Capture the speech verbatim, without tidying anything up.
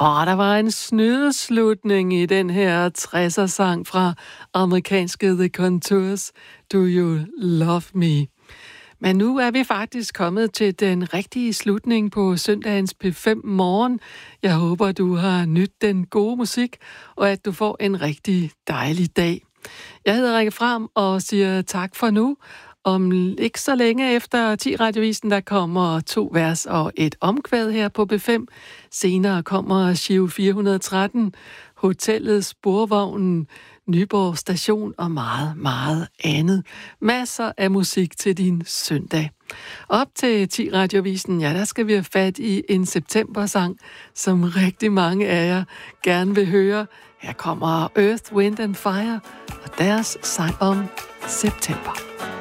Og der var en snydeslutning i den her tresser-sang fra amerikanske The Contours, Do You Love Me? Men nu er vi faktisk kommet til den rigtige slutning på søndagens P fem morgen. Jeg håber, du har nydt den gode musik, og at du får en rigtig dejlig dag. Jeg hedder Rikke Fram og siger tak for nu. Om ikke så længe efter ti radiovisen, der kommer to vers og et omkvæd her på P fem. Senere kommer Giro fire hundrede og tretten, Hotellet, Sporvognen, Nyborg Station og meget, meget andet. Masser af musik til din søndag. Op til ti radiovisen, ja, der skal vi have fat i en septembersang, som rigtig mange af jer gerne vil høre. Her kommer Earth, Wind and Fire og deres sang om september.